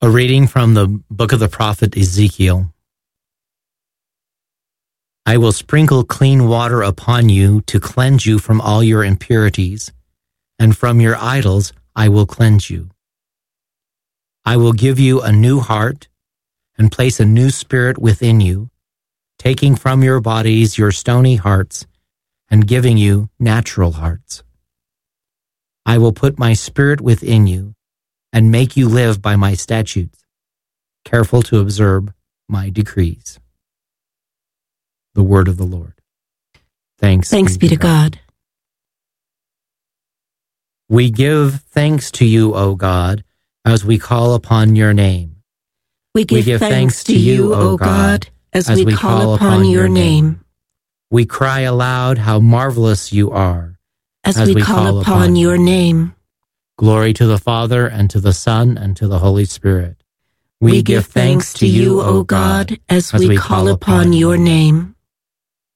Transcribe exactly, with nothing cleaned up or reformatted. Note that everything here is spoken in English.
A reading from the book of the prophet Ezekiel. I will sprinkle clean water upon you to cleanse you from all your impurities, and from your idols I will cleanse you. I will give you a new heart and place a new spirit within you, taking from your bodies your stony hearts and giving you natural hearts. I will put my spirit within you and make you live by my statutes, careful to observe my decrees. The word of the Lord. Thanks, Thanks be to God. God. We give thanks to you, O God, as we call upon your name. We give, we give thanks, thanks to you, O God, as, as we, we call, call upon, upon your your name. name. We cry aloud how marvelous you are. As, as we, we call, call upon, upon your name. Glory to the Father, and to the Son, and to the Holy Spirit. We, we give thanks to you, O God, as, as we call upon your name.